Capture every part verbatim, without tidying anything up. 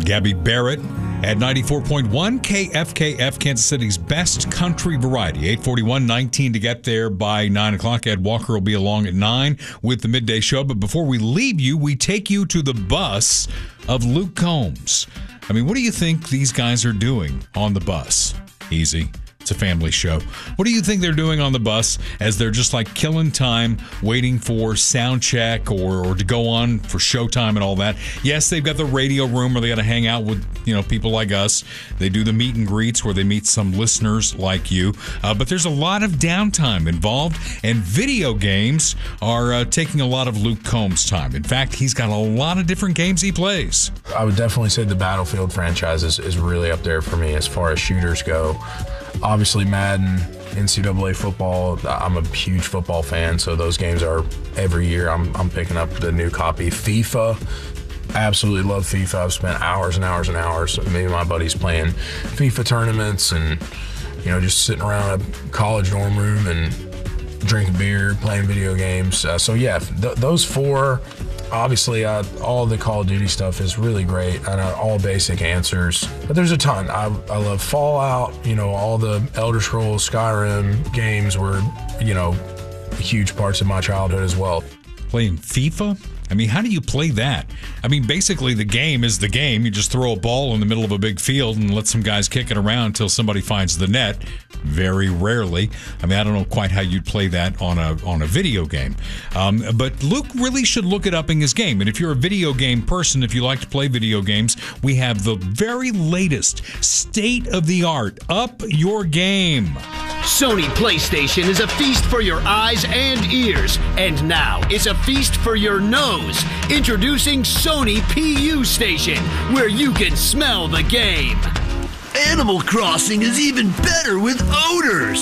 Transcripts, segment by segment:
Gabby Barrett at ninety-four point one K F K F, Kansas City's best country variety. eight forty-one, nineteen to get there by nine o'clock. Ed Walker will be along at nine with the midday show. But before we leave you, we take you to the bus of Luke Combs. I mean, what do you think these guys are doing on the bus? Easy. It's a family show. What do you think they're doing on the bus as they're just like killing time, waiting for sound check or, or to go on for showtime and all that? Yes, they've got the radio room where they got to hang out with, you know, people like us. They do the meet and greets where they meet some listeners like you. Uh, but there's a lot of downtime involved, and video games are uh, taking a lot of Luke Combs' time. In fact, he's got a lot of different games he plays. I would definitely say the Battlefield franchise is, is really up there for me as far as shooters go. Obviously, Madden, N C double A football, I'm a huge football fan, so those games are every year. I'm, I'm picking up the new copy. FIFA, absolutely love FIFA. I've spent hours and hours and hours, me and my buddies playing FIFA tournaments and, you know, just sitting around a college dorm room and drinking beer, playing video games. Uh, so, yeah, th- those four. Obviously, uh, all the Call of Duty stuff is really great, and uh, all basic answers. But there's a ton. I, I love Fallout. You know, all the Elder Scrolls, Skyrim games were, you know, huge parts of my childhood as well. Playing FIFA? I mean, how do you play that? I mean, basically the game is the game. You just throw a ball in the middle of a big field and let some guys kick it around until somebody finds the net. Very rarely. I mean, I don't know quite how you'd play that on a on a video game. Um, but Luke really should look it up in his game. And if you're a video game person, if you like to play video games, we have the very latest state-of-the-art Up Your Game. Sony PlayStation is a feast for your eyes and ears. And now it's a feast for your nose. Introducing Sony P U Station, where you can smell the game. Animal Crossing is even better with odors.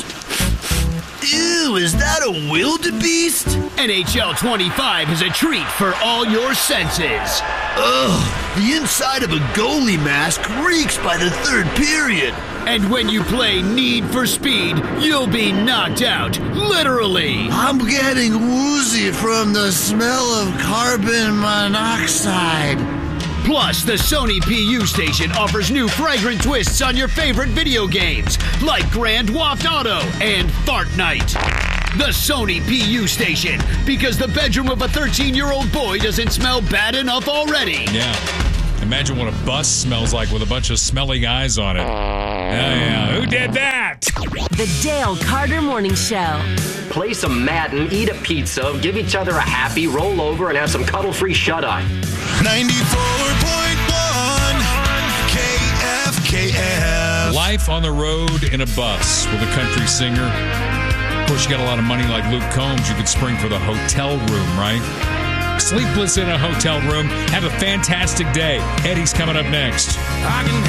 Ew, is that a wildebeest? N H L twenty-five is a treat for all your senses. Ugh, the inside of a goalie mask reeks by the third period. And when you play Need for Speed, you'll be knocked out, literally. I'm getting woozy from the smell of carbon monoxide. Plus, the Sony P U Station offers new fragrant twists on your favorite video games, like Grand Waft Auto and Fart Night. The Sony P U Station, because the bedroom of a thirteen-year-old boy doesn't smell bad enough already. Yeah. Imagine what a bus smells like with a bunch of smelly guys on it. Oh, yeah. Who did that? The Dale Carter Morning Show. Play some Madden, eat a pizza, give each other a happy, roll over, and have some cuddle-free shut-eye. ninety-four point one K F K F. Life on the road in a bus with a country singer. Of course, you got a lot of money like Luke Combs. You could spring for the hotel room, right? Sleepless in a hotel room. Have a fantastic day. Eddie's coming up next.